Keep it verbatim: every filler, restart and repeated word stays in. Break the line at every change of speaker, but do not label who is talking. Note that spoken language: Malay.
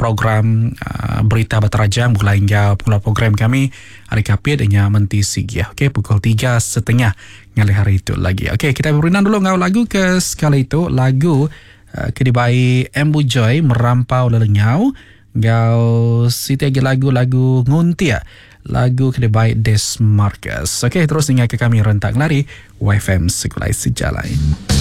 program uh, Berita Berterajam mulai hingga pengularan program kami hari Kapit dengan Menti Sigi. Okey, pukul tiga setengah ngali hari itu lagi. Okey, kita berinan dulu ngau lagu ke sekali itu. Lagu uh, kedibai Embu Joy Merampau Lelengau. Ngau siti lagi lagu-lagu nguntia. Lagu kedibai Des Marcus. Okey, terus dengar ke kami rentak lari Y F M Sekulai Sejalan.